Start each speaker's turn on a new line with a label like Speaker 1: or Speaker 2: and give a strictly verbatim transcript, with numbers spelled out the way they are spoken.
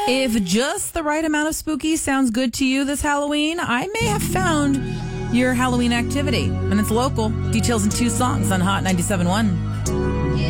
Speaker 1: If just the right amount of spooky sounds good to you this Halloween, I may have found your Halloween activity. And it's local. Details in two songs on Hot ninety-seven point one.